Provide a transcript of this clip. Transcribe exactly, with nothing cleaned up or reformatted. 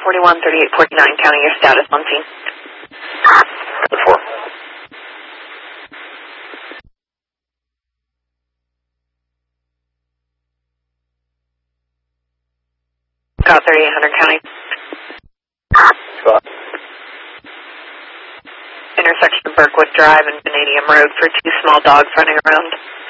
forty-one, thirty-eight, forty-nine, counting your status on scene. ten four. Got thirty-eight hundred, counting. Scott. Intersection of Berkwood Drive and Vanadium Road for two small dogs running around.